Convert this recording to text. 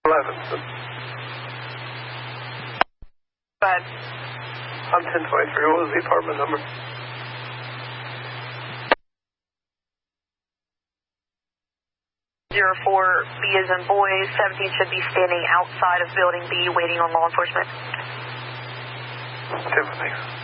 11. But I'm 1023. What was the apartment number? B as in boy, 17 should be standing outside of building B waiting on law enforcement. 10, thanks.